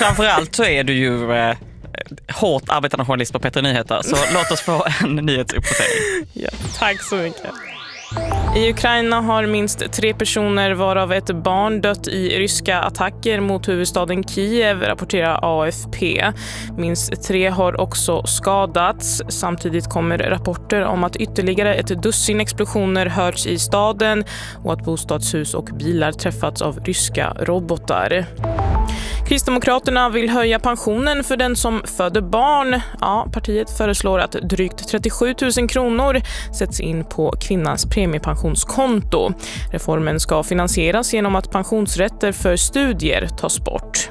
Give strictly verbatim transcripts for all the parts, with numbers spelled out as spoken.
framförallt så är du ju eh, hårt arbetande journalist på Petra Nyheter. Så låt oss få en nyhetsuppdatering. Ja, tack så mycket. I Ukraina har minst tre personer varav ett barn dött i ryska attacker mot huvudstaden Kiev, rapporterar A F P. Minst tre har också skadats. Samtidigt kommer rapporter om att ytterligare ett dussin explosioner hörts i staden och att bostadshus och bilar träffats av ryska robotar. Kristdemokraterna vill höja pensionen för den som föder barn. Ja, partiet föreslår att drygt trettiosju tusen kronor sätts in på kvinnans premiepensionskonto. Reformen ska finansieras genom att pensionsrätter för studier tas bort.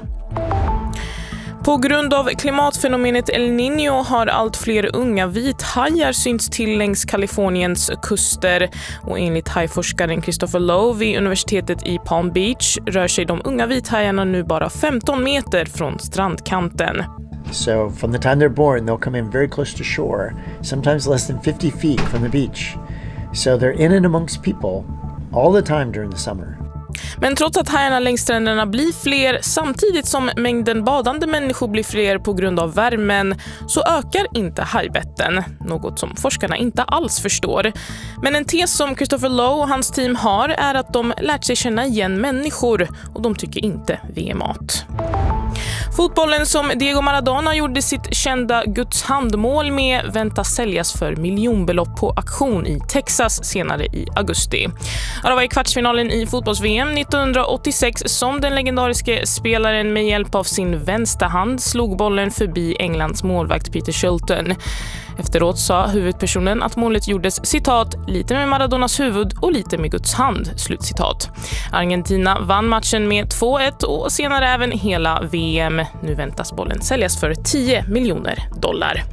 På grund av klimatfenomenet El Niño har allt fler unga vithajar synts till längs Kaliforniens kuster. Och enligt hajforskaren Christopher Lowe vid universitetet i Palm Beach rör sig de unga vithajarna nu bara femton meter från strandkanten. So from the time they're born, they'll come in very close to shore, sometimes less than fifty feet from the beach. So they're in and amongst people all the time during the summer. Men trots att hajarna längs stränderna blir fler samtidigt som mängden badande människor blir fler på grund av värmen så ökar inte hajbetten, något som forskarna inte alls förstår. Men en tes som Christopher Lowe och hans team har är att de lärt sig känna igen människor och de tycker inte vi är mat. Fotbollen som Diego Maradona gjorde sitt kända Guds handmål med väntas säljas för miljonbelopp på auktion i Texas senare i augusti. Ja, det var i kvartsfinalen i fotbolls-V M nittonhundraåttiosex som den legendariske spelaren med hjälp av sin vänsterhand slog bollen förbi Englands målvakt Peter Shilton. Efteråt sa huvudpersonen att målet gjordes, citat, lite med Maradonas huvud och lite med Guds hand, slutcitat. Argentina vann matchen med två ett och senare även hela V M. Nu väntas bollen säljas för tio miljoner dollar.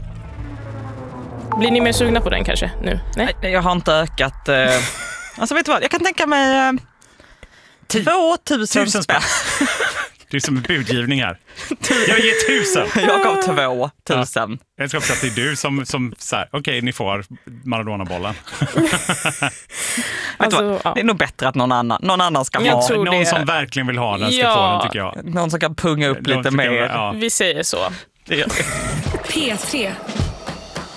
Blir ni mer sugna på den kanske nu? Nej? Jag har inte ökat... Eh... Alltså vet du vad, jag kan tänka mig... Eh... två tusen spänn. Det är som en budgivning här. Jag ger tusen. Jag gav två tusen. Ja, jag ska säga att det är du som, som så här, okej, okay, ni får Maradona-bollen. Alltså, ja. Det är nog bättre att någon annan, någon annan ska jag ha. Tror någon det... som verkligen vill ha den ska ja. få den, tycker jag. Någon som kan punga upp någon lite mer. Kan, ja. Vi säger så. Det gör P tre.